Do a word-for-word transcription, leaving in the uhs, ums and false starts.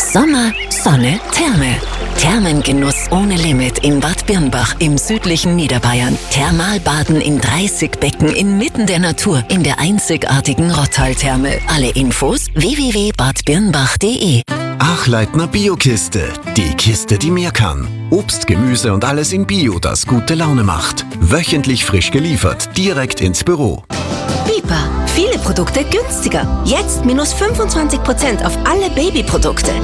Sommer, Sonne, Therme. Thermengenuss ohne Limit in Bad Birnbach im südlichen Niederbayern. Thermalbaden in dreißig Becken inmitten der Natur in der einzigartigen Rottal-Therme. Alle Infos w w w punkt bad birnbach punkt de. Achleitner Bio-Kiste. Die Kiste, die mehr kann. Obst, Gemüse und alles in Bio, das gute Laune macht. Wöchentlich frisch geliefert, direkt ins Büro. Bipa. Viele Produkte günstiger. Jetzt minus fünfundzwanzig Prozent auf alle Babyprodukte.